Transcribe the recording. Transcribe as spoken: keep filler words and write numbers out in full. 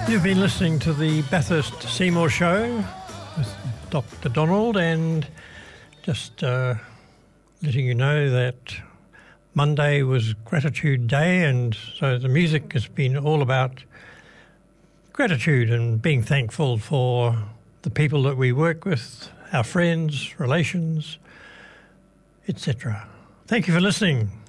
You've been listening to the Bathurst Seymour Show with Doctor Donald, and just uh, letting you know that Monday was Gratitude Day, and so the music has been all about gratitude and being thankful for the people that we work with, our friends, relations, et cetera. Thank you for listening.